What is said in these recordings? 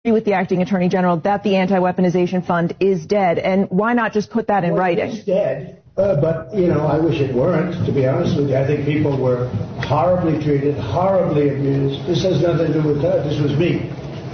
with the acting attorney general that the anti-weaponization fund is dead, and why not just put that in writing? It's dead, but, I wish it weren't, to be honest with you. I think people were horribly treated, horribly abused. This has nothing to do with that. This was me.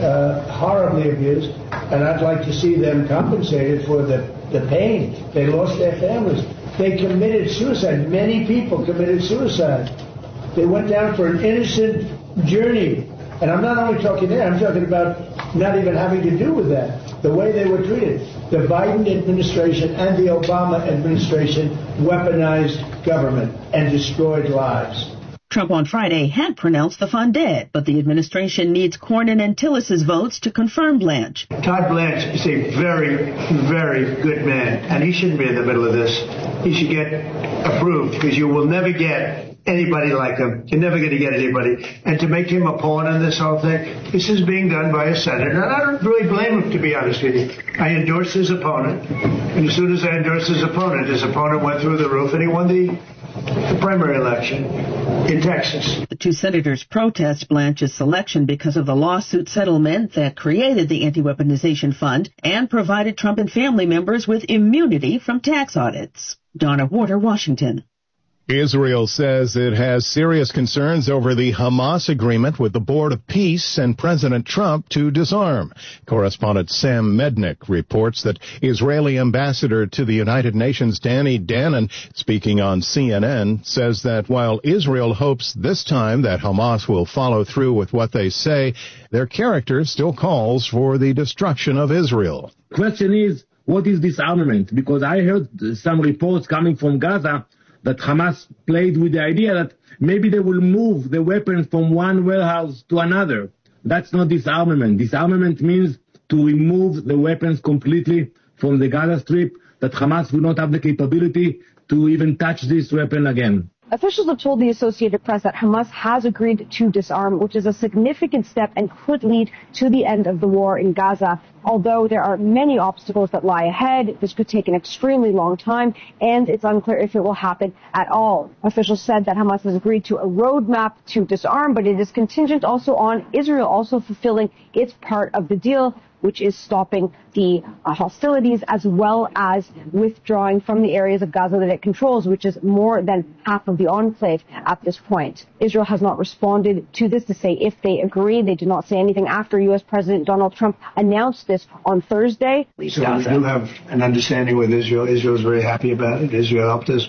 Horribly abused, and I'd like to see them compensated for the pain. They lost their families. They committed suicide. Many people committed suicide. They went down for an innocent journey. And I'm not only talking there, I'm talking about not even having to do with that. The way they were treated. The Biden administration and the Obama administration weaponized government and destroyed lives. Trump on Friday had pronounced the fund dead, but the administration needs Cornyn and Tillis's votes to confirm Blanche. Todd Blanche is a very, very good man, and he shouldn't be in the middle of this. He should get approved, because you will never get anybody like him. You're never going to get anybody. And to make him a pawn in this whole thing, this is being done by a senator. And I don't really blame him, to be honest with you. I endorsed his opponent, and as soon as I endorsed his opponent went through the roof, and he won the primary election in Texas. The two senators protest Blanche's selection because of the lawsuit settlement that created the anti-weaponization fund and provided Trump and family members with immunity from tax audits. Donna Warder, Washington. Israel says it has serious concerns over the Hamas agreement with the Board of Peace and President Trump to disarm. Correspondent Sam Mednick reports that Israeli ambassador to the United Nations Danny Danon, speaking on CNN, says that while Israel hopes this time that Hamas will follow through with what they say, their character still calls for the destruction of Israel. The question is, what is disarmament? Because I heard some reports coming from Gaza that Hamas played with the idea that maybe they will move the weapons from one warehouse to another. That's not disarmament. Disarmament means to remove the weapons completely from the Gaza Strip, that Hamas will not have the capability to even touch this weapon again. Officials have told the Associated Press that Hamas has agreed to disarm, which is a significant step and could lead to the end of the war in Gaza. Although there are many obstacles that lie ahead, this could take an extremely long time, and it's unclear if it will happen at all. Officials said that Hamas has agreed to a roadmap to disarm, but it is contingent also on Israel also fulfilling its part of the deal, which is stopping the hostilities as well as withdrawing from the areas of Gaza that it controls, which is more than half of the enclave at this point. Israel has not responded to this to say if they agree. They did not say anything after U.S. President Donald Trump announced this on Thursday. So we do have an understanding with Israel. Israel is very happy about it. Israel helped us.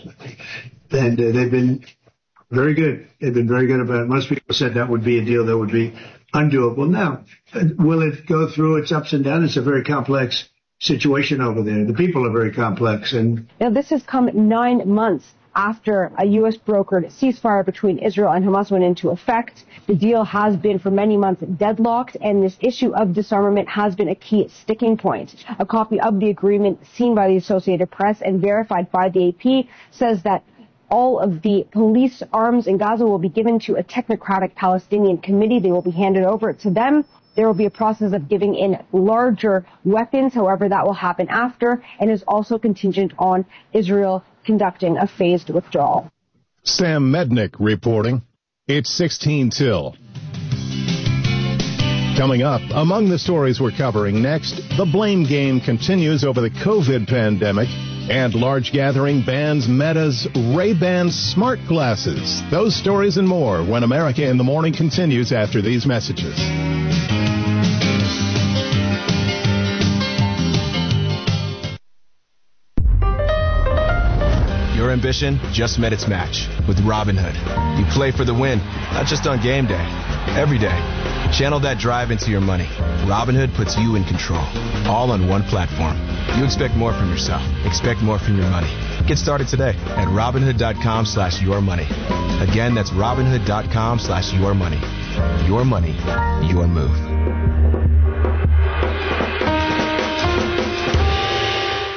And they've been very good. They've been very good about it. Most people said that would be a deal that would be undoable. Now, will it go through its ups and downs? It's a very complex situation over there. The people are very complex. And now, this has come 9 months after a U.S. brokered ceasefire between Israel and Hamas went into effect. The deal has been for many months deadlocked, and this issue of disarmament has been a key sticking point. A copy of the agreement seen by the Associated Press and verified by the AP says that all of the police arms in Gaza will be given to a technocratic Palestinian committee. They will be handed over to them. There will be a process of giving in larger weapons. However, that will happen after, and is also contingent on Israel conducting a phased withdrawal. Sam Mednick reporting. It's 16 till. Coming up, among the stories we're covering next, the blame game continues over the COVID pandemic, and large gathering bans Meta's Ray-Ban smart glasses. Those stories and more when America in the Morning continues after these messages. Your ambition just met its match with Robinhood. You play for the win, not just on game day, every day. Channel that drive into your money. Robinhood puts you in control, all on one platform. You expect more from yourself. Expect more from your money. Get started today at Robinhood.com/yourmoney. Again, that's Robinhood.com/yourmoney. Your money, your move.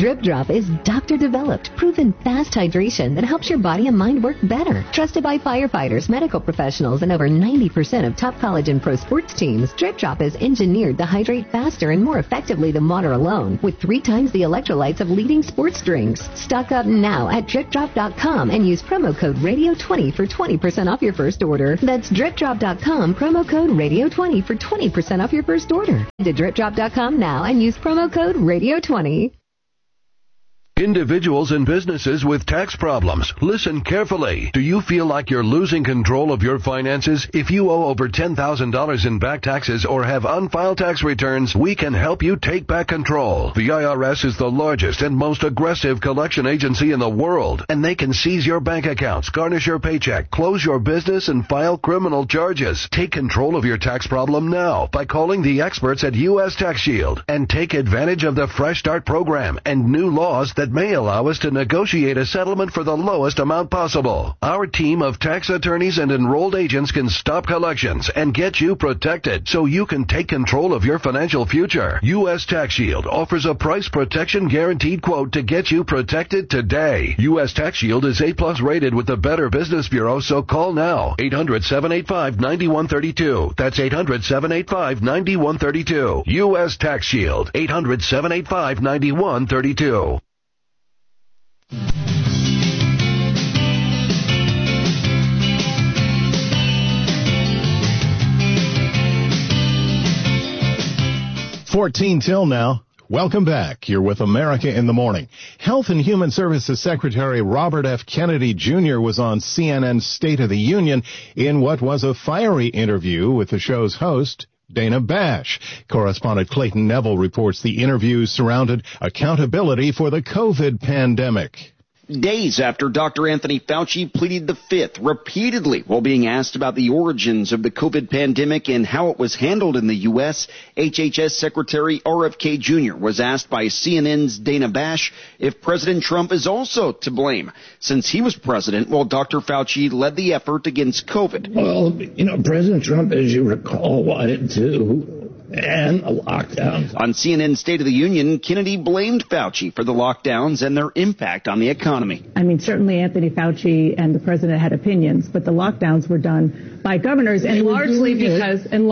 Drip Drop is doctor-developed, proven fast hydration that helps your body and mind work better. Trusted by firefighters, medical professionals, and over 90% of top college and pro sports teams, Drip Drop is engineered to hydrate faster and more effectively than water alone, with 3 times the electrolytes of leading sports drinks. Stock up now at DripDrop.com and use promo code Radio20 for 20% off your first order. That's DripDrop.com, promo code Radio20 for 20% off your first order. To DripDrop.com now and use promo code Radio20. Individuals and businesses with tax problems, listen carefully. Do you feel like you're losing control of your finances? If you owe over $10,000 in back taxes or have unfiled tax returns, we can help you take back control. The IRS is the largest and most aggressive collection agency in the world, and they can seize your bank accounts, garnish your paycheck, close your business, and file criminal charges. Take control of your tax problem now by calling the experts at U.S. Tax Shield and take advantage of the Fresh Start program and new laws that may allow us to negotiate a settlement for the lowest amount possible. Our team of tax attorneys and enrolled agents can stop collections and get you protected so you can take control of your financial future. U.S. Tax Shield offers a price protection guaranteed quote to get you protected today. U.S. Tax Shield is A+ rated with the Better Business Bureau, so call now. 800-785-9132. That's 800-785-9132. U.S. Tax Shield. 800-785-9132. 14 till now. Welcome back. You're with America in the Morning. Health and Human Services Secretary Robert F. Kennedy Jr. was on CNN's State of the Union in what was a fiery interview with the show's host, Dana Bash. Correspondent Clayton Neville reports the interview surrounded accountability for the COVID pandemic. Days after Dr. Anthony Fauci pleaded the Fifth repeatedly while being asked about the origins of the COVID pandemic and how it was handled in the U.S., HHS Secretary RFK Jr. was asked by CNN's Dana Bash if President Trump is also to blame, since he was president while Dr. Fauci led the effort against COVID. Well, President Trump, as you recall, wanted to and a lockdown. On CNN's State of the Union, Kennedy blamed Fauci for the lockdowns and their impact on the economy. I mean, certainly Anthony Fauci and the president had opinions, but the lockdowns were done by governors, and largely because they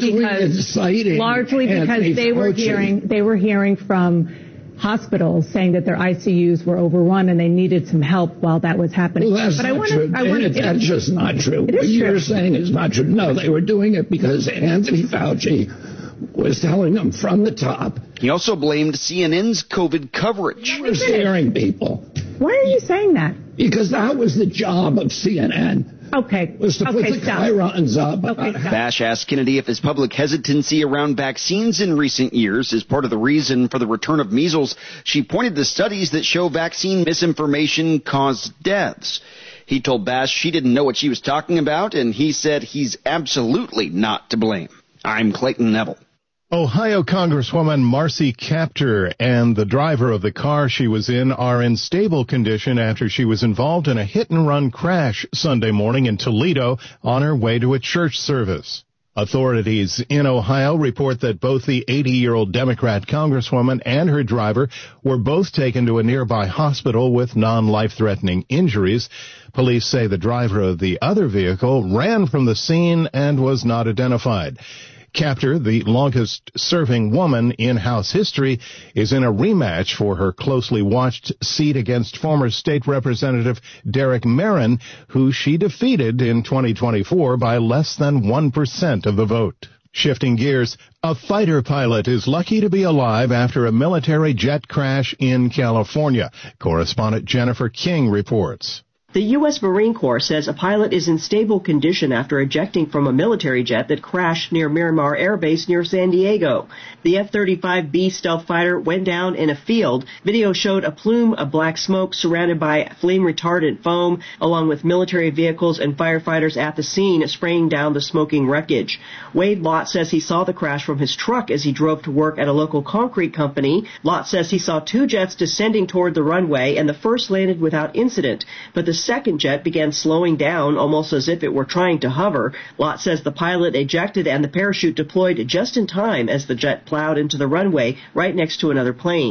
were hearing from hospitals saying that their ICUs were overrun and they needed some help while that was happening. Well, that's not true. That's just not true. What you're saying is not true. No, they were doing it because Anthony Fauci was telling them from the top. He also blamed CNN's COVID coverage. They were scaring people. Why are you saying that? Because that was the job of CNN. Okay. Was to put the chyrons up. Bash asked Kennedy if his public hesitancy around vaccines in recent years is part of the reason for the return of measles. She pointed to studies that show vaccine misinformation caused deaths. He told Bash she didn't know what she was talking about, and he said he's absolutely not to blame. I'm Clayton Neville. Ohio Congresswoman Marcy Kaptur and the driver of the car she was in are in stable condition after she was involved in a hit-and-run crash Sunday morning in Toledo on her way to a church service. Authorities in Ohio report that both the 80-year-old Democrat Congresswoman and her driver were both taken to a nearby hospital with non-life-threatening injuries. Police say the driver of the other vehicle ran from the scene and was not identified. Kaptur, the longest-serving woman in House history, is in a rematch for her closely watched seat against former state representative Derek Merrin, who she defeated in 2024 by less than 1% of the vote. Shifting gears, a fighter pilot is lucky to be alive after a military jet crash in California. Correspondent Jennifer King reports. The U.S. Marine Corps says a pilot is in stable condition after ejecting from a military jet that crashed near Miramar Air Base near San Diego. The F-35B stealth fighter went down in a field. Video showed a plume of black smoke surrounded by flame-retardant foam, along with military vehicles and firefighters at the scene spraying down the smoking wreckage. Wade Lott says he saw the crash from his truck as he drove to work at a local concrete company. Lott says he saw 2 jets descending toward the runway, and the first landed without incident, but the second jet began slowing down almost as if it were trying to hover. Lott says the pilot ejected and the parachute deployed just in time as the jet plowed into the runway right next to another plane.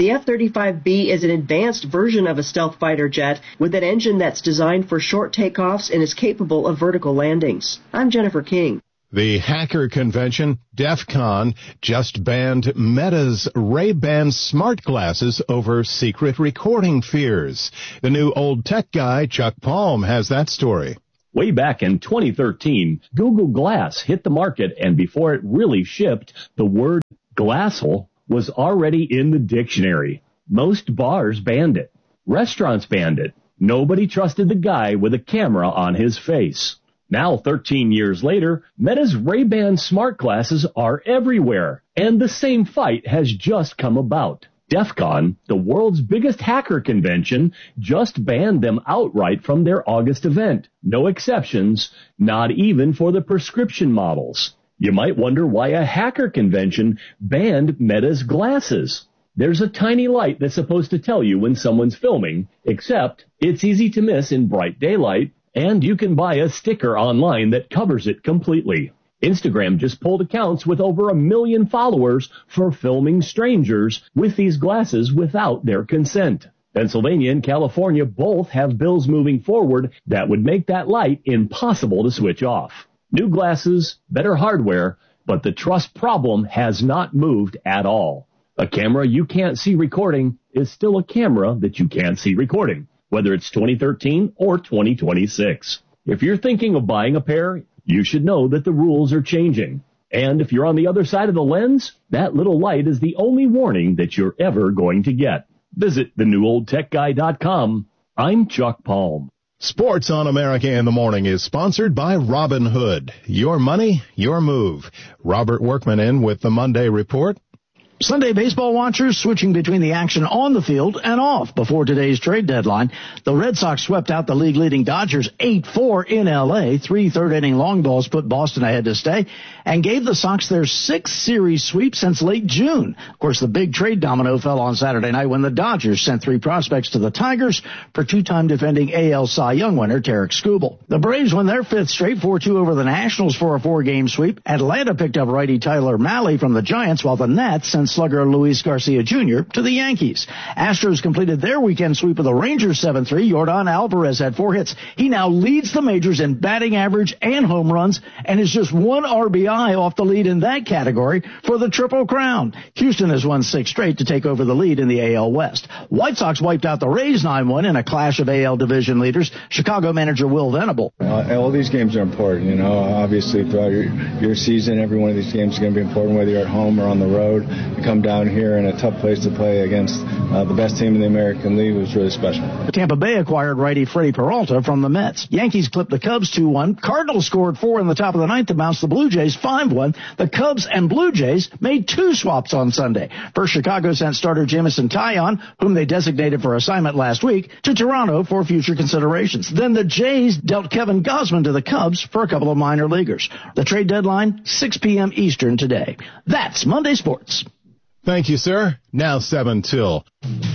The F-35B is an advanced version of a stealth fighter jet with an engine that's designed for short takeoffs and is capable of vertical landings. I'm Jennifer King. The hacker convention, DEF CON, just banned Meta's Ray-Ban smart glasses over secret recording fears. The new old tech guy, Chuck Palm, has that story. Way back in 2013, Google Glass hit the market, and before it really shipped, the word glassel was already in the dictionary. Most bars banned it. Restaurants banned it. Nobody trusted the guy with a camera on his face. Now, 13 years later, Meta's Ray-Ban smart glasses are everywhere, and the same fight has just come about. DEF CON, the world's biggest hacker convention, just banned them outright from their August event. No exceptions, not even for the prescription models. You might wonder why a hacker convention banned Meta's glasses. There's a tiny light that's supposed to tell you when someone's filming, except it's easy to miss in bright daylight, and you can buy a sticker online that covers it completely. Instagram just pulled accounts with over 1 million followers for filming strangers with these glasses without their consent. Pennsylvania and California both have bills moving forward that would make that light impossible to switch off. New glasses, better hardware, but the trust problem has not moved at all. A camera you can't see recording is still a camera that you can't see recording, whether it's 2013 or 2026. If you're thinking of buying a pair, you should know that the rules are changing. And if you're on the other side of the lens, that little light is the only warning that you're ever going to get. Visit thenewOldTechGuy.com. I'm Chuck Palm. Sports on America in the Morning is sponsored by Robinhood. Your money, your move. Robert Workman in with the Monday Report. Sunday baseball watchers switching between the action on the field and off before today's trade deadline. The Red Sox swept out the league-leading Dodgers 8-4 in L.A. 3 third-inning long balls put Boston ahead to stay and gave the Sox their 6th series sweep since late June. Of course, the big trade domino fell on Saturday night when the Dodgers sent 3 prospects to the Tigers for 2-time defending AL Cy Young winner Tarik Skubal. The Braves won their 5th straight 4-2 over the Nationals for a 4-game sweep. Atlanta picked up righty Tyler Mahle from the Giants, while the Nats sent slugger Luis Garcia Jr. to the Yankees. Astros completed their weekend sweep of the Rangers 7-3. Yordan Alvarez had 4 hits. He now leads the majors in batting average and home runs and is just 1 RBI off the lead in that category for the Triple Crown. Houston has won 6 straight to take over the lead in the AL West. White Sox wiped out the Rays 9-1 in a clash of AL division leaders. Chicago manager Will Venable. All these games are important, you know. Obviously, throughout your season, every one of these games is going to be important, whether you're at home or on the road. You come down here in a tough place to play against the best team in the American League was really special. Tampa Bay acquired righty Freddie Peralta from the Mets. Yankees clipped the Cubs 2-1. Cardinals scored 4 in the top of the 9th to bounce the Blue Jays 5-1. The Cubs and Blue Jays made 2 swaps on Sunday. First, Chicago sent starter Jameson Taillon, whom they designated for assignment last week, to Toronto for future considerations. Then the Jays dealt Kevin Gausman to the Cubs for a couple of minor leaguers. The trade deadline, 6 p.m. Eastern today. That's Monday Sports. Thank you, sir. Now 7 till.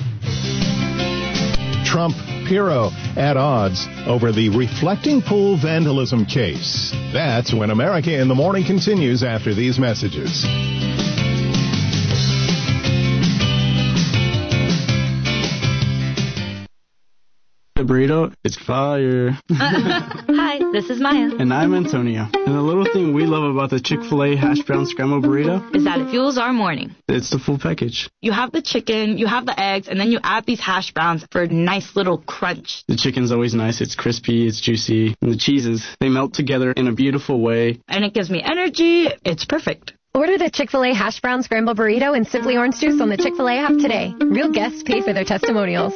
Trump-Pirro at odds over the reflecting pool vandalism case. That's when America in the Morning continues after these messages. The burrito, it's fire. Hi, this is Maya. And I'm Antonio. And the little thing we love about the Chick-fil-A hash brown scrambled burrito is that it fuels our morning. It's the full package. You have the chicken, you have the eggs, and then you add these hash browns for a nice little crunch. The chicken's always nice. It's crispy, it's juicy. And the cheeses, they melt together in a beautiful way. And it gives me energy. It's perfect. Order the Chick-fil-A hash brown scrambled burrito and Simply Orange Juice on the Chick-fil-A app today. Real guests pay for their testimonials.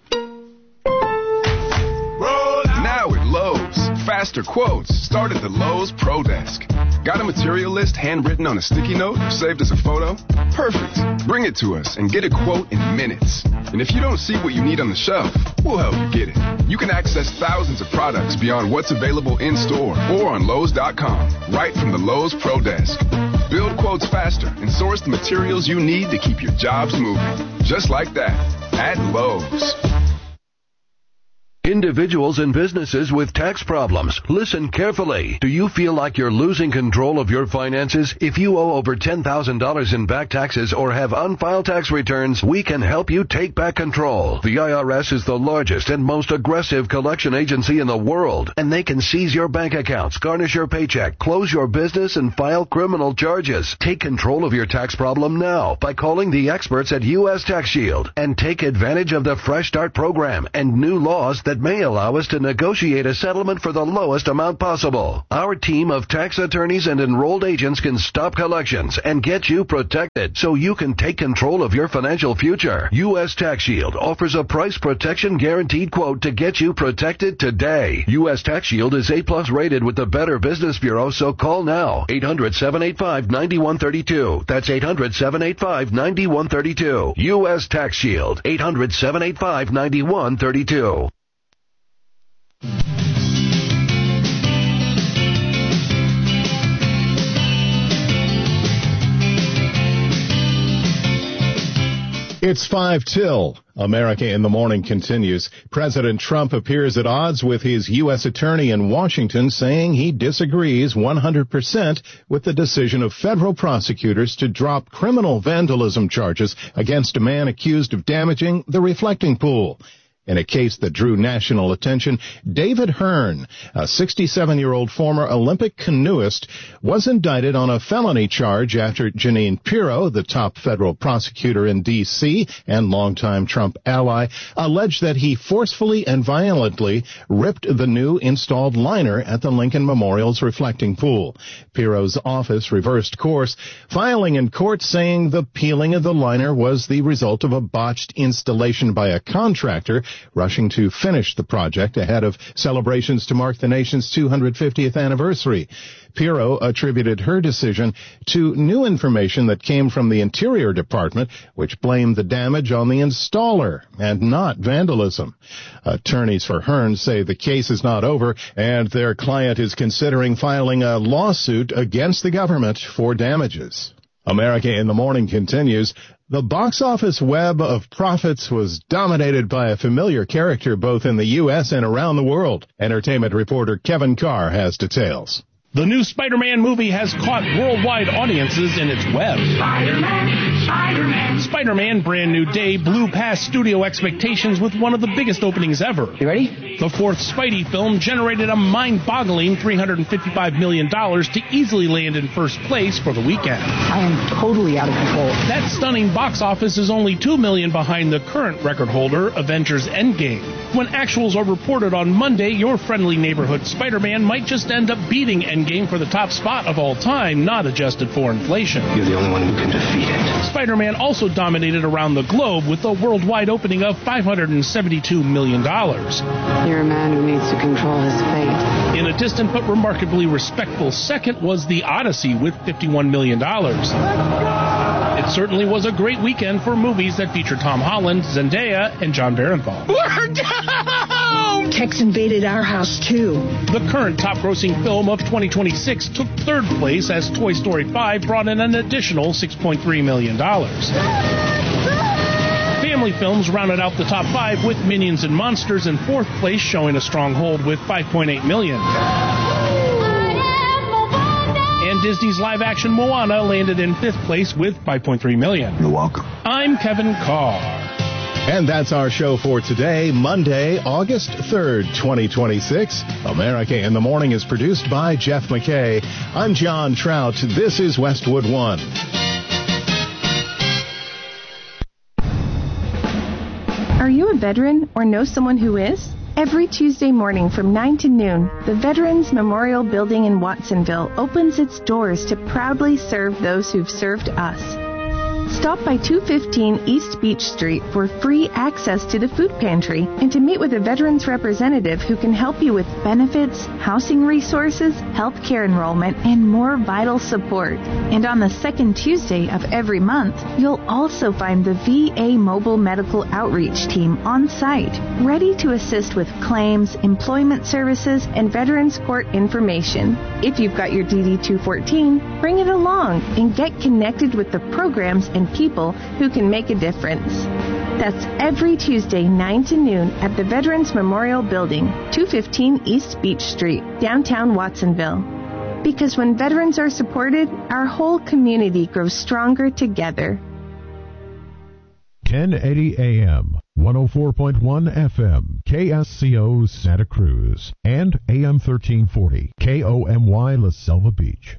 Now at Lowe's, faster quotes start at the Lowe's Pro Desk. Got a material list handwritten on a sticky note or saved as a photo? Perfect. Bring it to us and get a quote in minutes. And if you don't see what you need on the shelf, we'll help you get it. You can access thousands of products beyond what's available in store or on Lowe's.com, right from the Lowe's Pro Desk. Build quotes faster and source the materials you need to keep your jobs moving. Just like that, at Lowe's. Individuals and businesses with tax problems, listen carefully. Do you feel like you're losing control of your finances? If you owe over $10,000 in back taxes or have unfiled tax returns, we can help you take back control. The IRS is the largest and most aggressive collection agency in the world, and they can seize your bank accounts, garnish your paycheck, close your business, and file criminal charges. Take control of your tax problem now by calling the experts at U.S. Tax Shield and take advantage of the Fresh Start program and new laws that may allow us to negotiate a settlement for the lowest amount possible. Our team of tax attorneys and enrolled agents can stop collections and get you protected so you can take control of your financial future. U.S. Tax Shield offers a price protection guaranteed quote to get you protected today. U.S. Tax Shield is A+ rated with the Better Business Bureau, so call now. 800-785-9132. That's 800-785-9132. U.S. Tax Shield. 800-785-9132. It's 5 till. America in the Morning continues. President Trump appears at odds with his U.S. attorney in Washington, saying he disagrees 100% with the decision of federal prosecutors to drop criminal vandalism charges against a man accused of damaging the reflecting pool. In a case that drew national attention, David Hearn, a 67-year-old former Olympic canoeist, was indicted on a felony charge after Jeanine Pirro, the top federal prosecutor in D.C. and longtime Trump ally, alleged that he forcefully and violently ripped the new installed liner at the Lincoln Memorial's reflecting pool. Pirro's office reversed course, filing in court saying the peeling of the liner was the result of a botched installation by a contractor rushing to finish the project ahead of celebrations to mark the nation's 250th anniversary. Pirro attributed her decision to new information that came from the Interior Department, which blamed the damage on the installer and not vandalism. Attorneys for Hearn say the case is not over and their client is considering filing a lawsuit against the government for damages. America in the Morning continues. The box office web of profits was dominated by a familiar character both in the U.S. and around the world. Entertainment reporter Kevin Carr has details. The new Spider-Man movie has caught worldwide audiences in its web. Spider-Man Brand New Day blew past studio expectations with one of the biggest openings ever. You ready? The fourth Spidey film generated a mind-boggling $355 million to easily land in first place for the weekend. I am totally out of control. That stunning box office is only $2 million behind the current record holder, Avengers Endgame. When actuals are reported on Monday, your friendly neighborhood Spider-Man might just end up beating Endgame for the top spot of all time, not adjusted for inflation. You're the only one who can defeat it. Spider-Man also dominated around the globe with a worldwide opening of $572 million. You're a man who needs to control his fate. In a distant but remarkably respectful second was The Odyssey with $51 million. It certainly was a great weekend for movies that feature Tom Holland, Zendaya, and John Barenthal. We're down! Tex invaded our house, too. The current top-grossing film of 2026 took third place as Toy Story 5 brought in an additional $6.3 million. Family films rounded out the top 5 with Minions and Monsters in fourth place, showing a strong hold with $5.8 million. And Disney's live-action Moana landed in fifth place with $5.3 million. You're welcome. I'm Kevin Carr. And that's our show for today, Monday, August 3rd, 2026. America in the Morning is produced by Jeff McKay. I'm John Trout. This is Westwood One. Are you a veteran or know someone who is? Every Tuesday morning from 9 to noon, the Veterans Memorial Building in Watsonville opens its doors to proudly serve those who've served us. Stop by 215 East Beach Street for free access to the food pantry and to meet with a veterans representative who can help you with benefits, housing resources, health care enrollment, and more vital support. And on the second Tuesday of every month, you'll also find the VA Mobile Medical Outreach Team on site, ready to assist with claims, employment services, and Veterans Court information. If you've got your DD-214, bring it along and get connected with the programs and and people who can make a difference. That's every Tuesday, 9 to noon at the Veterans Memorial Building, 215 East Beach Street, downtown Watsonville. Because when veterans are supported, our whole community grows stronger together. 1080 AM, 104.1 FM, KSCO Santa Cruz, and AM 1340, KOMY La Selva Beach.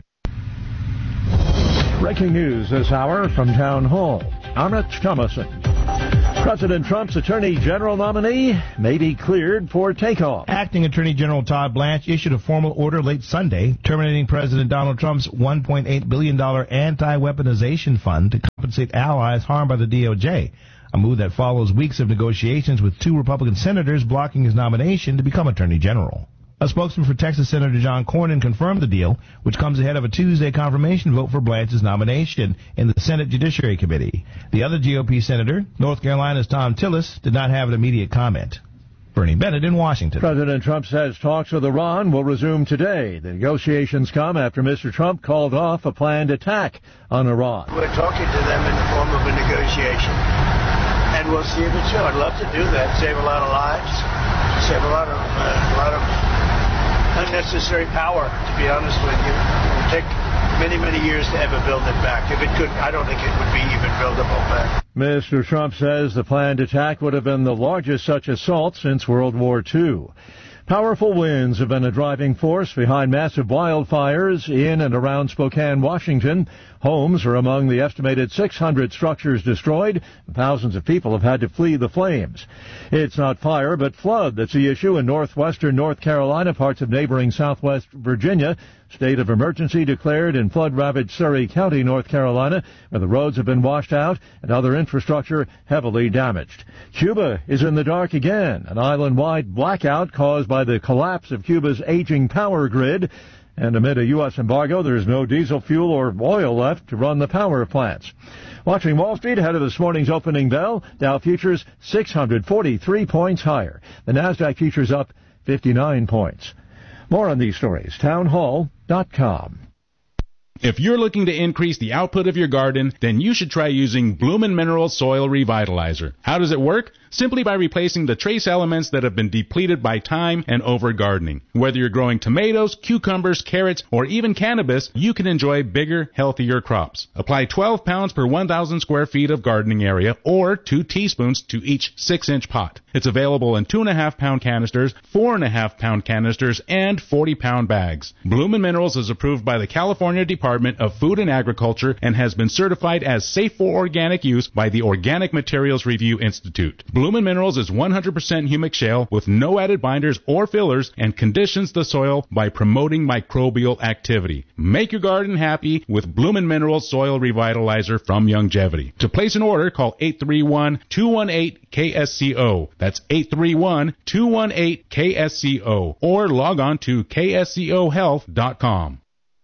Breaking news this hour from Town Hall. I'm Rich Thomason. President Trump's Attorney General nominee may be cleared for takeoff. Acting Attorney General Todd Blanche issued a formal order late Sunday terminating President Donald Trump's $1.8 billion anti-weaponization fund to compensate allies harmed by the DOJ, a move that follows weeks of negotiations with 2 Republican senators blocking his nomination to become Attorney General. A spokesman for Texas Senator John Cornyn confirmed the deal, which comes ahead of a Tuesday confirmation vote for Blanche's nomination in the Senate Judiciary Committee. The other GOP senator, North Carolina's Thom Tillis, did not have an immediate comment. Bernie Bennett in Washington. President Trump says talks with Iran will resume today. The negotiations come after Mr. Trump called off a planned attack on Iran. We're talking to them in the form of a negotiation, and we'll see if it's true. I'd love to do that, save a lot of lives, save a lot of unnecessary power, to be honest with you. It would take many, many years to ever build it back. If it could, I don't think it would be even buildable back. Mr. Trump says the planned attack would have been the largest such assault since World War II. Powerful winds have been a driving force behind massive wildfires in and around Spokane, Washington. Homes are among the estimated 600 structures destroyed, and thousands of people have had to flee the flames. It's not fire, but flood that's the issue in northwestern North Carolina, parts of neighboring southwest Virginia. State of emergency declared in flood-ravaged Surry County, North Carolina, where the roads have been washed out and other infrastructure heavily damaged. Cuba is in the dark again, an island-wide blackout caused by the collapse of Cuba's aging power grid. And amid a U.S. embargo, there's no diesel fuel or oil left to run the power plants. Watching Wall Street ahead of this morning's opening bell, Dow futures 643 points higher. The Nasdaq futures up 59 points. More on these stories, townhall.com. If you're looking to increase the output of your garden, then you should try using Bloomin' Minerals Soil Revitalizer. How does it work? Simply by replacing the trace elements that have been depleted by time and over-gardening. Whether you're growing tomatoes, cucumbers, carrots, or even cannabis, you can enjoy bigger, healthier crops. Apply 12 pounds per 1,000 square feet of gardening area, or 2 teaspoons to each 6-inch pot. It's available in 2.5-pound canisters, 4.5-pound canisters, and 40-pound bags. Bloomin' Minerals is approved by the California Department of Food and Agriculture and has been certified as safe for organic use by the Organic Materials Review Institute. Bloomin' Minerals is 100% humic shale with no added binders or fillers and conditions the soil by promoting microbial activity. Make your garden happy with Bloomin' Minerals Soil Revitalizer from Youngevity. To place an order, call 831-218-KSCO. That's 831-218-KSCO. Or log on to kscohealth.com.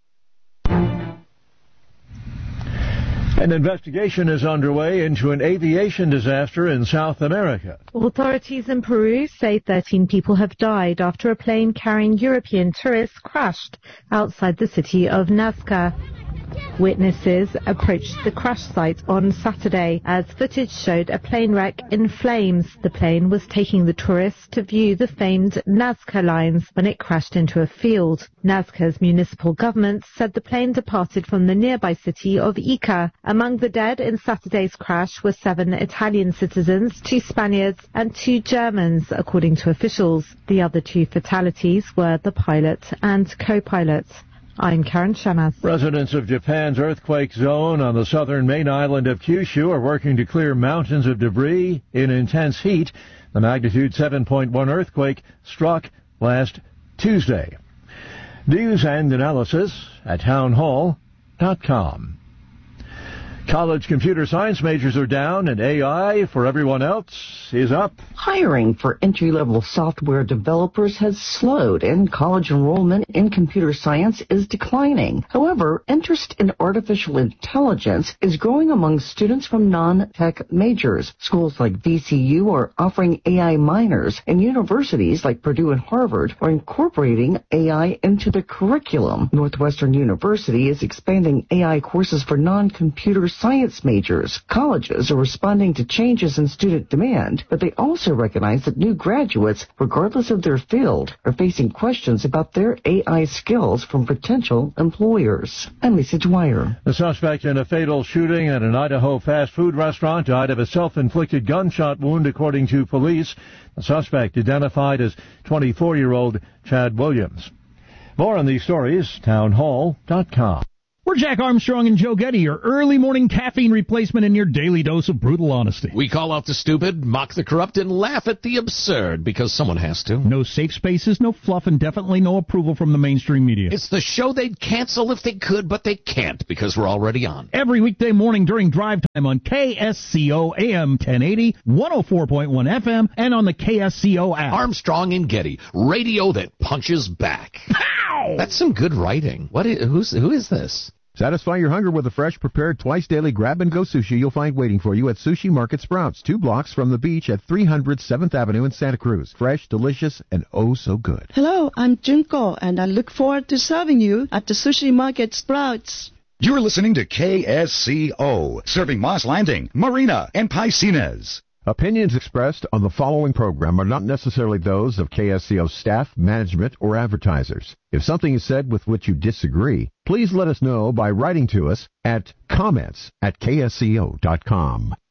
An investigation is underway into an aviation disaster in South America. Authorities in Peru say 13 people have died after a plane carrying European tourists crashed outside the city of Nazca. Witnesses approached the crash site on Saturday as footage showed a plane wreck in flames. The plane was taking the tourists to view the famed Nazca lines when it crashed into a field. Nazca's municipal government said the plane departed from the nearby city of Ica. Among the dead in Saturday's crash were 7 Italian citizens, 2 Spaniards and 2 Germans, according to officials. The other 2 fatalities were the pilot and co-pilot. I'm Karen Shamas. Residents of Japan's earthquake zone on the southern main island of Kyushu are working to clear mountains of debris in intense heat. The magnitude 7.1 earthquake struck last Tuesday. News and analysis at townhall.com. College computer science majors are down and AI for everyone else is up. Hiring for entry-level software developers has slowed, and college enrollment in computer science is declining. However, interest in artificial intelligence is growing among students from non-tech majors. Schools like VCU are offering AI minors, and universities like Purdue and Harvard are incorporating AI into the curriculum. Northwestern University is expanding AI courses for non-computer science majors. Colleges are responding to changes in student demand, but they also recognize that new graduates, regardless of their field, are facing questions about their AI skills from potential employers. I'm Lisa Dwyer. The suspect in a fatal shooting at an Idaho fast food restaurant died of a self-inflicted gunshot wound, according to police. The suspect identified as 24-year-old Chad Williams. More on these stories, townhall.com. We're Jack Armstrong and Joe Getty, your early morning caffeine replacement and your daily dose of brutal honesty. We call out the stupid, mock the corrupt, and laugh at the absurd, because someone has to. No safe spaces, no fluff, and definitely no approval from the mainstream media. It's the show they'd cancel if they could, but they can't, because we're already on. Every weekday morning during drive time on KSCO AM 1080, 104.1 FM, and on the KSCO app. Armstrong and Getty, radio that punches back. Pow! That's some good writing. Who is this? Satisfy your hunger with the fresh, prepared, twice-daily grab-and-go sushi you'll find waiting for you at Sushi Market Sprouts, 2 blocks from the beach at 300 7th Avenue in Santa Cruz. Fresh, delicious, and oh so good. Hello, I'm Junko, and I look forward to serving you at the Sushi Market Sprouts. You're listening to KSCO, serving Moss Landing, Marina, and Piscines. Opinions expressed on the following program are not necessarily those of KSCO staff, management, or advertisers. If something is said with which you disagree, please let us know by writing to us at comments@ksco.com.